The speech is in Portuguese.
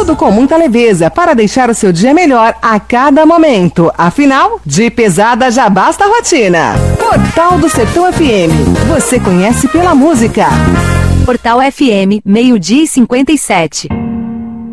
tudo com muita leveza para deixar o seu dia melhor a cada momento. Afinal, de pesada já basta a rotina. Portal do Sertão FM. Você conhece pela música. Portal FM, 12:57.